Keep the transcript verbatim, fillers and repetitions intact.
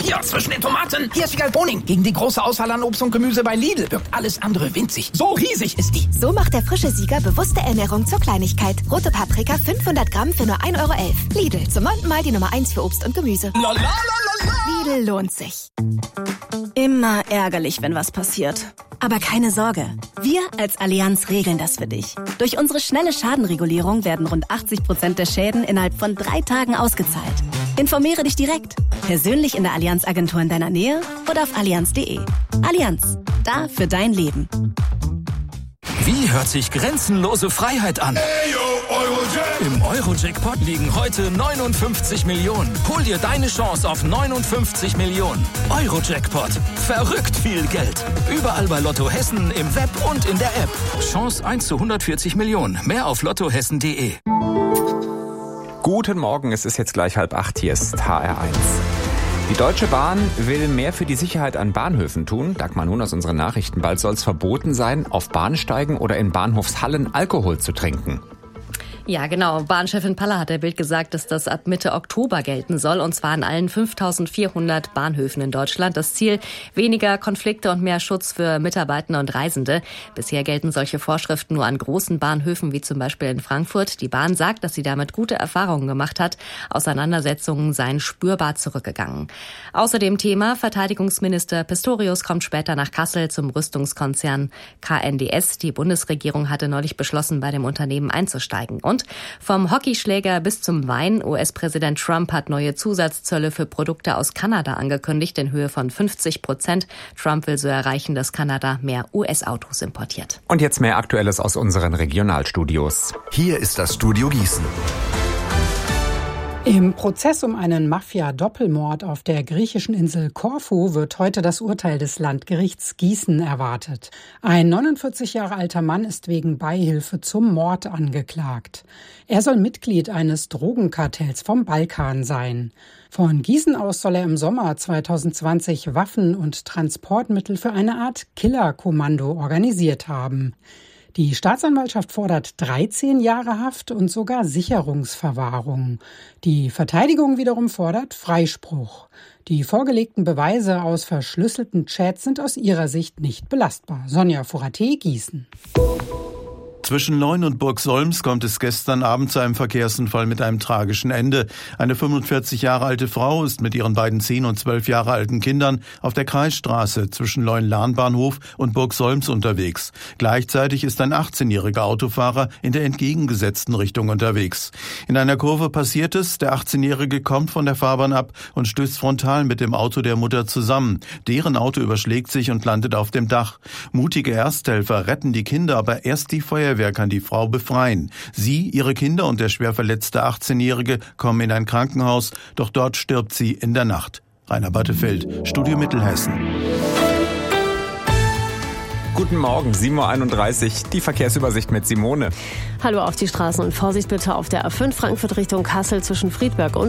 hier, zwischen den Tomaten. Hier ist Figal Boning. Gegen die große Auswahl an Obst und Gemüse bei Lidl wirkt alles andere winzig. So riesig ist die. So macht der frische Sieger bewusste Ernährung zur Kleinigkeit. Rote Paprika fünfhundert Gramm für nur ein Euro elf. Lidl, zum neunten Mal die Nummer eins für Obst und Gemüse. La, la, la, la, la. Lidl lohnt sich. Immer ärgerlich, wenn was passiert. Aber keine Sorge, wir als Allianz regeln das für dich. Durch unsere schnelle Schadenregulierung werden rund achtzig Prozent der Schäden innerhalb von drei Tagen ausgezahlt. Informiere dich direkt, persönlich in der Allianz-Agentur in deiner Nähe oder auf allianz punkt de. Allianz, da für dein Leben. Wie hört sich grenzenlose Freiheit an? Im Euro-Jackpot liegen heute neunundfünfzig Millionen. Hol dir deine Chance auf neunundfünfzig Millionen. Euro-Jackpot. Verrückt viel Geld. Überall bei Lotto Hessen, im Web und in der App. Chance eins zu hundertvierzig Millionen. Mehr auf lottohessen punkt de. Guten Morgen, es ist jetzt gleich halb acht, hier ist H R eins. Die Deutsche Bahn will mehr für die Sicherheit an Bahnhöfen tun. Dagmar Nun aus unseren Nachrichten. Bald soll es verboten sein, auf Bahnsteigen oder in Bahnhofshallen Alkohol zu trinken. Ja, genau. Bahnchefin Paller hat der Bild gesagt, dass das ab Mitte Oktober gelten soll, und zwar an allen fünftausendvierhundert Bahnhöfen in Deutschland. Das Ziel: weniger Konflikte und mehr Schutz für Mitarbeitende und Reisende. Bisher gelten solche Vorschriften nur an großen Bahnhöfen, wie zum Beispiel in Frankfurt. Die Bahn sagt, dass sie damit gute Erfahrungen gemacht hat. Auseinandersetzungen seien spürbar zurückgegangen. Außerdem Thema: Verteidigungsminister Pistorius kommt später nach Kassel zum Rüstungskonzern K N D S. Die Bundesregierung hatte neulich beschlossen, bei dem Unternehmen einzusteigen. Und vom Hockeyschläger bis zum Wein: U S-Präsident Trump hat neue Zusatzzölle für Produkte aus Kanada angekündigt in Höhe von fünfzig Prozent. Trump will so erreichen, dass Kanada mehr U S-Autos importiert. Und jetzt mehr Aktuelles aus unseren Regionalstudios. Hier ist das Studio Gießen. Im Prozess um einen Mafia-Doppelmord auf der griechischen Insel Korfu wird heute das Urteil des Landgerichts Gießen erwartet. Ein neunundvierzig Jahre alter Mann ist wegen Beihilfe zum Mord angeklagt. Er soll Mitglied eines Drogenkartells vom Balkan sein. Von Gießen aus soll er im Sommer zweitausendzwanzig Waffen und Transportmittel für eine Art Killerkommando organisiert haben. Die Staatsanwaltschaft fordert dreizehn Jahre Haft und sogar Sicherungsverwahrung. Die Verteidigung wiederum fordert Freispruch. Die vorgelegten Beweise aus verschlüsselten Chats sind aus ihrer Sicht nicht belastbar. Sonja Fourate, Gießen. Zwischen Leun und Burg Solms kommt es gestern Abend zu einem Verkehrsunfall mit einem tragischen Ende. Eine fünfundvierzig Jahre alte Frau ist mit ihren beiden zehn und zwölf Jahre alten Kindern auf der Kreisstraße zwischen Leun-Lahnbahnhof und Burg Solms unterwegs. Gleichzeitig ist ein achtzehnjähriger Autofahrer in der entgegengesetzten Richtung unterwegs. In einer Kurve passiert es, der achtzehnjährige kommt von der Fahrbahn ab und stößt frontal mit dem Auto der Mutter zusammen. Deren Auto überschlägt sich und landet auf dem Dach. Mutige Ersthelfer retten die Kinder, aber erst die Feuerwehr Wer kann die Frau befreien? Sie, ihre Kinder und der schwer verletzte achtzehnjährige kommen in ein Krankenhaus, doch dort stirbt sie in der Nacht. Rainer Battefeld, Studio Mittelhessen. Guten Morgen, sieben Uhr einunddreißig, die Verkehrsübersicht mit Simone. Hallo auf die Straßen und Vorsicht bitte auf der A fünf Frankfurt Richtung Kassel zwischen Friedberg und